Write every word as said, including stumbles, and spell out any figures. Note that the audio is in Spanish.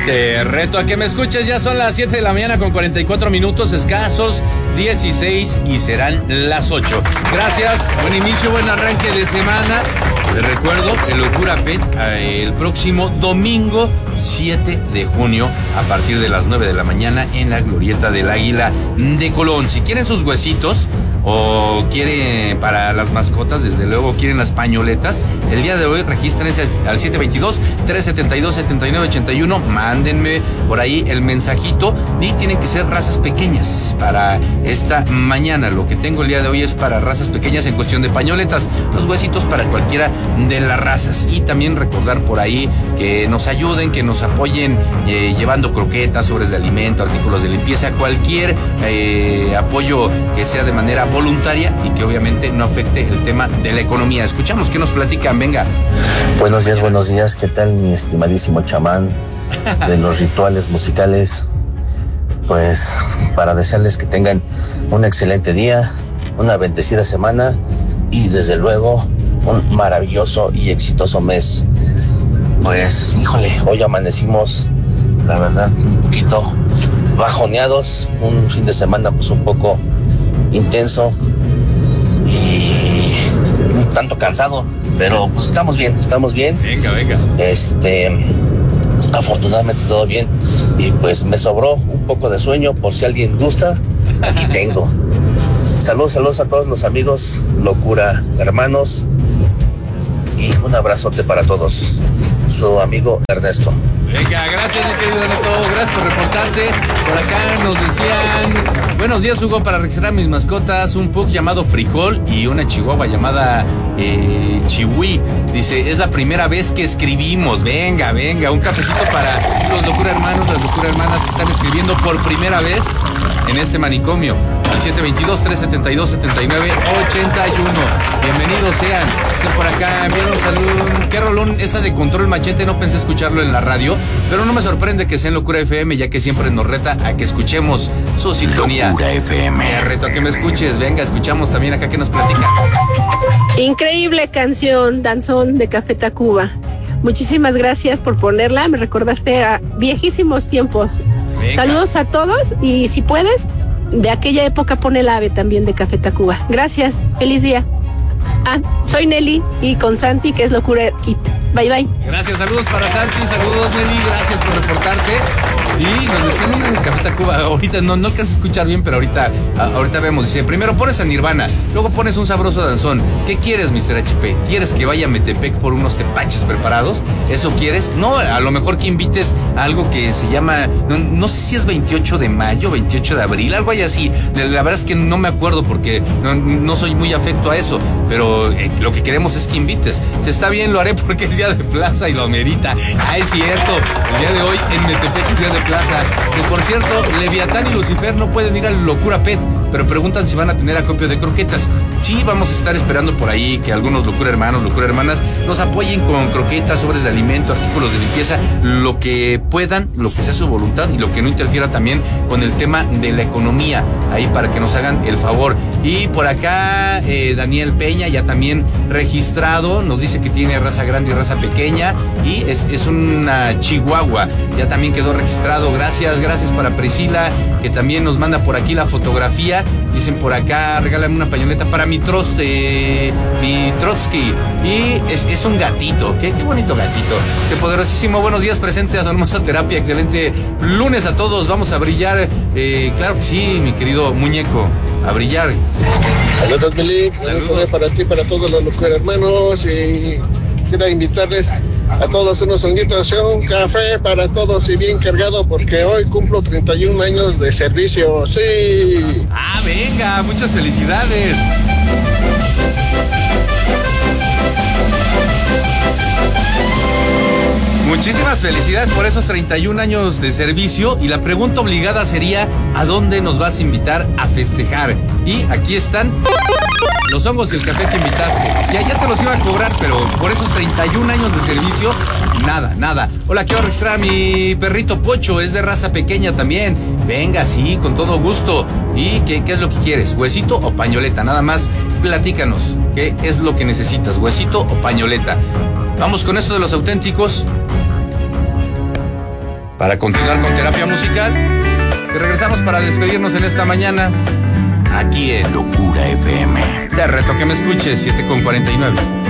Te reto a que me escuches, ya son las siete de la mañana con cuarenta y cuatro minutos escasos, dieciséis y serán las ocho. Gracias, buen inicio, buen arranque de semana. Les recuerdo, el Locura Pet, el próximo domingo siete de junio a partir de las nueve de la mañana en la Glorieta del Águila de Colón. Si quieren sus huesitos o quieren para las mascotas, desde luego quieren las pañoletas, el día de hoy regístrense al siete veintidós, trescientos setenta y dos, setenta y nueve ochenta y uno, mándenme por ahí el mensajito y tienen que ser razas pequeñas para esta mañana. Lo que tengo el día de hoy es para razas pequeñas en cuestión de pañoletas, los huesitos para cualquiera de las razas. Y también recordar por ahí que nos ayuden, que nos apoyen eh, llevando croquetas, sobres de alimento, artículos de limpieza, cualquier eh, apoyo que sea de manera voluntaria y que obviamente no afecte el tema de la economía. Escuchamos qué nos platican, venga. Buenos días, buenos días, ¿qué tal mi estimadísimo chamán de los rituales musicales? Pues para desearles que tengan un excelente día, una bendecida semana y desde luego un maravilloso y exitoso mes. Pues híjole, hoy amanecimos la verdad un poquito bajoneados, un fin de semana pues un poco intenso y un tanto cansado, pero pues estamos bien, estamos bien. Venga, venga. Este, afortunadamente todo bien y pues me sobró un poco de sueño por si alguien gusta, aquí tengo. Saludos, saludos a todos los amigos Locura Hermanos y un abrazote para todos. Su amigo Ernesto. Venga, gracias mi querido Ernesto, gracias por reportarte. Por acá nos decían, buenos días Hugo, para registrar mis mascotas, un pug llamado Frijol y una chihuahua llamada eh, Chihui. Dice, es la primera vez que escribimos. Venga, venga, un cafecito para los Locura Hermanos, las Locura Hermanas que están escribiendo por primera vez en este manicomio. Al siete veintidós, trescientos setenta y dos, setenta y nueve ochenta y uno. Bienvenidos sean. Estén por acá, envíen un saludo. Qué rolón esa de Control Machete, no pensé escucharlo en la radio, pero no me sorprende que sea en Locura F M, ya que siempre nos reta a que escuchemos su sintonía. Locura F M. Me reto a que me escuches. Venga, escuchamos también acá que nos platica. Increíble canción, Danzón de Café Tacuba. Muchísimas gracias por ponerla, me recordaste a viejísimos tiempos. Venga. Saludos a todos y si puedes, de aquella época pone el ave también de Café Tacuba. Gracias, feliz día. Ah, soy Nelly y con Santi, que es Locura Kit. Bye, bye. Gracias, saludos para Santi, saludos Nelly, gracias por reportarse. Y nos decían una de Café Tacuba, ahorita no, no alcanzo a escuchar bien, pero ahorita, ahorita vemos. Dice, primero pones a Nirvana, luego pones un sabroso danzón. ¿Qué quieres, mister H P? ¿Quieres que vaya a Metepec por unos tepaches preparados? ¿Eso quieres? No, a lo mejor que invites a algo que se llama, no, no sé si es veintiocho de mayo, veintiocho de abril, algo así. La verdad es que no me acuerdo porque no, no soy muy afecto a eso, pero eh, lo que queremos es que invites. Si está bien, lo haré porque es día de plaza y lo amerita. Ah, es cierto, el día de hoy en Metepec es día de plaza. Que por cierto, Leviatán y Lucifer no pueden ir al Locura Pet, pero preguntan si van a tener acopio de croquetas. Sí, vamos a estar esperando por ahí que algunos Locura Hermanos, Locura Hermanas nos apoyen con croquetas, sobres de alimento, artículos de limpieza, lo que puedan, lo que sea su voluntad y lo que no interfiera también con el tema de la economía, ahí para que nos hagan el favor. Y por acá eh, Daniel Peña ya también registrado, nos dice que tiene raza grande y raza pequeña y es, es una chihuahua, ya también quedó registrado. Gracias, gracias para Priscila, que también nos manda por aquí la fotografía. Dicen por acá, regálame una pañoleta para mi Trots, eh, mi Trotsky. Y es, es un gatito, ¿qué? Qué bonito gatito. Qué poderosísimo. Buenos días, presente a su hermosa terapia. Excelente lunes a todos. Vamos a brillar. Eh, claro que sí, mi querido muñeco. A brillar. Saludos, Mili. Saludos para ti, para todos los Locura Hermanos. Y quiero invitarles a todos unos honguitos y un café para todos y bien cargado porque hoy cumplo treinta y un años de servicio. Sí. Ah, venga, muchas felicidades. Muchísimas felicidades por esos treinta y un años de servicio y la pregunta obligada sería, ¿a dónde nos vas a invitar a festejar? Y aquí están los hongos y el café que invitaste. Ya, ya te los iba a cobrar, pero por esos treinta y un años de servicio, nada, nada. Hola, quiero registrar a mi perrito Pocho, es de raza pequeña también. Venga, sí, con todo gusto. ¿Y qué, qué es lo que quieres? ¿Huesito o pañoleta? Nada más, platícanos. ¿Qué es lo que necesitas? ¿Huesito o pañoleta? Vamos con esto de los auténticos. para continuar con terapia musical. Y regresamos para despedirnos en esta mañana aquí en Locura F M. Te reto que me escuches, siete con cuarenta y nueve.